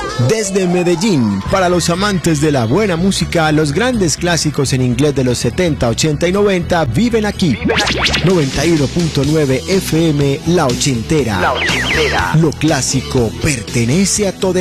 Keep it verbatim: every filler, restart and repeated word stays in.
Desde Medellín, para los amantes de la buena música, los grandes clásicos en inglés de los setenta, ochenta y noventa viven aquí. noventa y uno punto nueve F M, La Ochentera. La Ochentera. Lo clásico pertenece a todo.